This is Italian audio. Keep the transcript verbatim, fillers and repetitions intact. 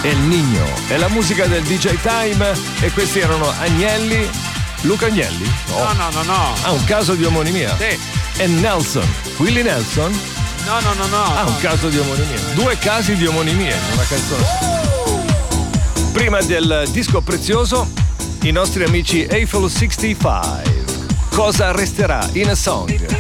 El Niño. È la musica del D J Time e questi erano Agnelli. Luca Agnelli? No, no, no, no. no. Ah, un caso di omonimia. Sì. E Nelson. Willie Nelson? No, no, no, no. Ah, un caso di omonimia. Due casi di omonimia in una canzone. Uh! Prima del disco prezioso, i nostri amici Eiffel sessantacinque. Cosa resterà in a song?